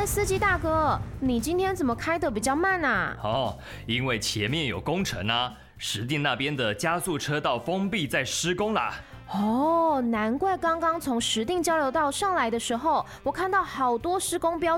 哎，司机大哥，你今天怎么开得比较慢啊？ 因为前面有工程啊，石碇那边的加速车道封闭在施工啦。 难怪刚刚从石碇交流道上来的时候，我看到好多施工标